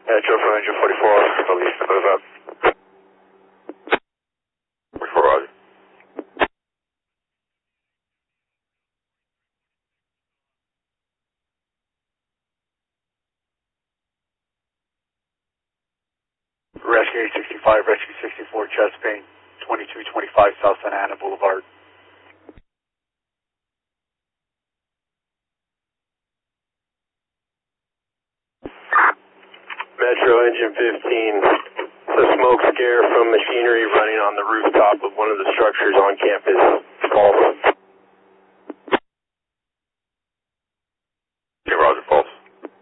Metro from engine 44, release, move up. 44, Roger. Rescue 865, Rescue 64, chest pain, 2225 South Santa Ana Boulevard. Metro engine 15, it's a smoke scare from machinery running on the rooftop of one of the structures on campus.